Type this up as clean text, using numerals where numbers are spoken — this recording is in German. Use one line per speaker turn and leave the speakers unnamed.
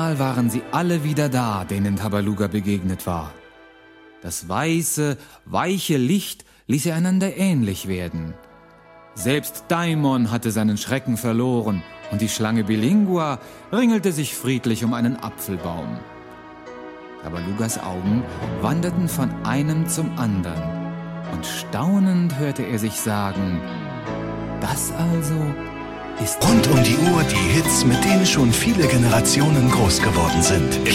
Mal waren sie alle wieder da, denen Tabaluga begegnet war. Das weiße, weiche Licht ließ einander ähnlich werden. Selbst Daimon hatte seinen Schrecken verloren und die Schlange Bilingua ringelte sich friedlich um einen Apfelbaum. Tabalugas Augen wanderten von einem zum anderen und staunend hörte er sich sagen: Das also ist...
Rund um die Uhr die Hits, mit denen schon viele Generationen groß geworden sind.